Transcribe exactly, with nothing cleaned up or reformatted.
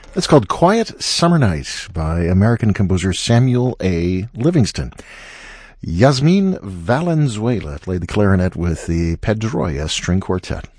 It's called Quiet Summer Night by American composer Samuel A. Livingston. Yasmin Valenzuela played the clarinet with the Pedroia String Quartet.